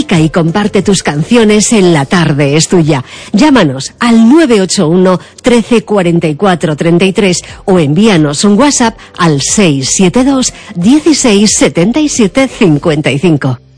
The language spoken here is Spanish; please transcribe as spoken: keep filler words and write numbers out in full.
Marca y comparte tus canciones en La Tarde es Tuya. Llámanos al nueve ocho uno, trece, cuarenta y cuatro, treinta y tres o envíanos un WhatsApp al seis siete dos, dieciséis, setenta y siete, cincuenta y cinco.